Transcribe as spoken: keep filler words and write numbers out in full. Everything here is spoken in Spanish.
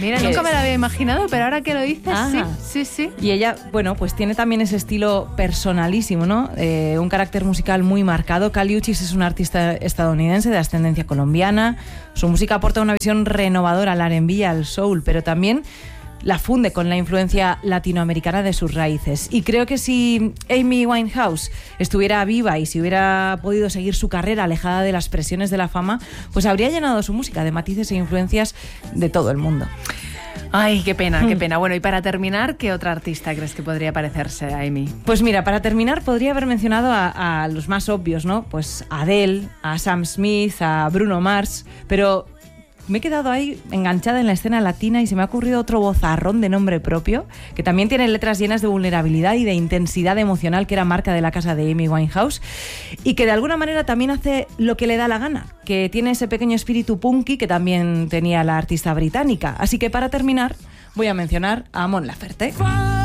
Mira, que nunca es... me lo había imaginado, pero ahora que lo dices, Ajá. sí, sí, sí. Y ella, bueno, pues tiene también ese estilo personalísimo, ¿no? Eh, un carácter musical muy marcado. Kali Uchis es una artista estadounidense de ascendencia colombiana. Su música aporta una visión renovadora al R and B y al soul, pero también la funde con la influencia latinoamericana de sus raíces. Y creo que si Amy Winehouse estuviera viva y si hubiera podido seguir su carrera alejada de las presiones de la fama, pues habría llenado su música de matices e influencias de todo el mundo. Ay, qué pena, qué pena. Bueno, y para terminar, ¿qué otra artista crees que podría parecerse a Amy? Pues mira, para terminar podría haber mencionado a, a los más obvios, ¿no? Pues a Adele, a Sam Smith, a Bruno Mars, pero me he quedado ahí enganchada en la escena latina y se me ha ocurrido otro vozarrón de nombre propio, que también tiene letras llenas de vulnerabilidad y de intensidad emocional, que era marca de la casa de Amy Winehouse, y que de alguna manera también hace lo que le da la gana, que tiene ese pequeño espíritu punky que también tenía la artista británica. Así que para terminar voy a mencionar a Mon Laferte.